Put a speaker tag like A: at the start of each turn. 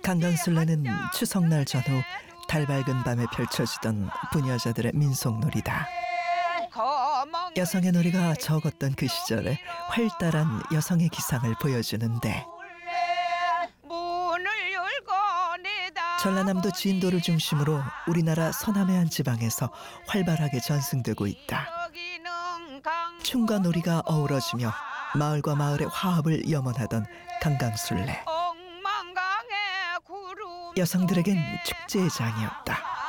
A: 강강술래는 추석날 전후 달밝은 밤에 펼쳐지던 부녀자들의 민속놀이다. 여성의 놀이가 적었던 그 시절에 활달한 여성의 기상을 보여주는데, 전라남도 진도를 중심으로 우리나라 서남의 한 지방에서 활발하게 전승되고 있다. 춤과 놀이가 어우러지며 마을과 마을의 화합을 염원하던 강강술래. 여성들에겐 축제의 장이었다.